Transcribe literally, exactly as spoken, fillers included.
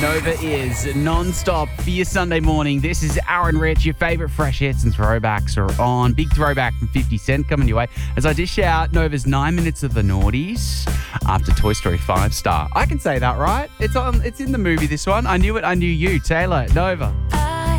Nova is non-stop for your Sunday morning. This is Aaron Rich. Your favourite fresh hits and throwbacks are on. Big throwback from fifty Cent coming your way as I dish out Nova's nine minutes of the noughties after Toy Story five star. I can say that, right? It's on. It's in the movie, this one. I Knew It, I Knew You. Taylor, Nova.